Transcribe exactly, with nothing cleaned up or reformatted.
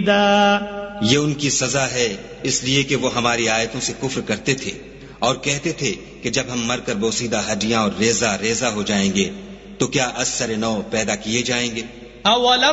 شديدا. ये उनकी सजा है इसलिए कि वो हमारी आयतों से कुफ्र करते थे और कहते थे कि जब हम मरकर बोसीदा हड्डियां और रेजा रेजा हो जाएंगे तो क्या असर नौ पैदा किए जाएंगे.